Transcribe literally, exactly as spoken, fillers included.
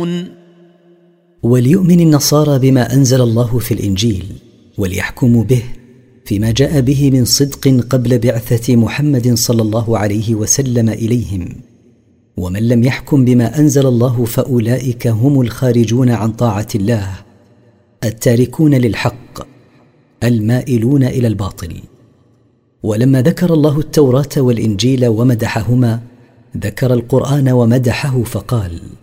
يعلمون. وليؤمن النصارى بما أنزل الله في الإنجيل وليحكموا به فيما جاء به من صدق قبل بعثة محمد صلى الله عليه وسلم إليهم، ومن لم يحكم بما أنزل الله فأولئك هم الخارجون عن طاعة الله، التاركون للحق، المائلون إلى الباطل. ولما ذكر الله التوراة والإنجيل ومدحهما ذكر القرآن ومدحه فقال: